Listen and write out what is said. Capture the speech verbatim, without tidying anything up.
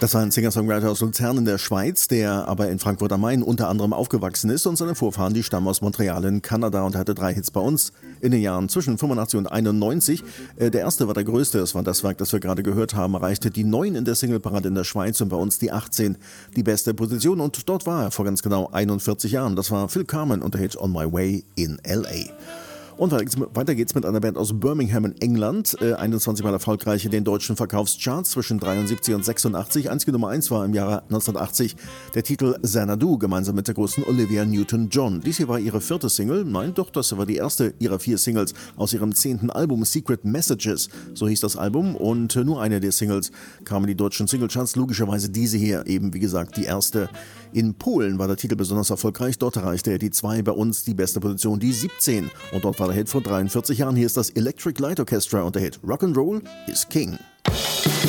Das war ein Singer-Songwriter aus Luzern in der Schweiz, der aber in Frankfurt am Main unter anderem aufgewachsen ist und seine Vorfahren, die stammen aus Montreal in Kanada und hatte drei Hits bei uns in den Jahren zwischen fünfundachtzig und einundneunzig. Der erste war der größte, das war das Werk, das wir gerade gehört haben, erreichte die neun in der Singleparade in der Schweiz und bei uns die achtzehn, die beste Position, und dort war er vor ganz genau einundvierzig Jahren. Das war Phil Carmen und der Hit On My Way in L A. Und weiter geht's mit einer Band aus Birmingham in England, äh, einundzwanzig Mal erfolgreich in den deutschen Verkaufscharts zwischen dreiundsiebzig und sechsundachtzig. Einzige Nummer eins war im Jahre neunzehnhundertachtzig der Titel Xanadu, gemeinsam mit der großen Olivia Newton-John. Dies hier war ihre vierte Single, nein doch, das war die erste ihrer vier Singles aus ihrem zehnten Album Secret Messages, so hieß das Album, und äh, nur eine der Singles kam in die deutschen Singlecharts, logischerweise diese hier, eben wie gesagt die erste. In Polen war der Titel besonders erfolgreich, dort erreichte er die zwei, bei uns die beste Position, die siebzehn, und dort war der Hit vor dreiundvierzig Jahren. Hier ist das Electric Light Orchestra und der Hit Rock'n'Roll is King.